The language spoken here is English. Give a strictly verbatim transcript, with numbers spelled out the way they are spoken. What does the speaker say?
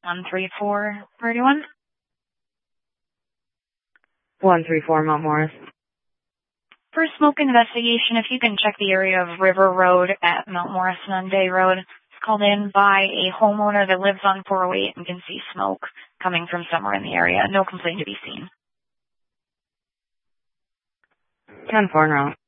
one three four, thirty-one. one three four, Mount Morris. For smoke investigation, if you can check the area of River Road at Mount Morris and Bay Road. It's called in by a homeowner that lives on four oh eight and can see smoke coming from somewhere in the area. No complaint to be seen. ten four, route.